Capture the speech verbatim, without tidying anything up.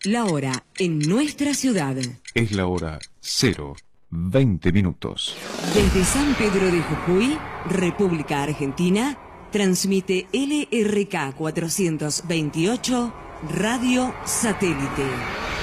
La hora en nuestra ciudad. Es la hora cero, veinte minutos. Desde San Pedro de Jujuy, República Argentina, transmite L R K cuatrocientos veintiocho Radio Satélite.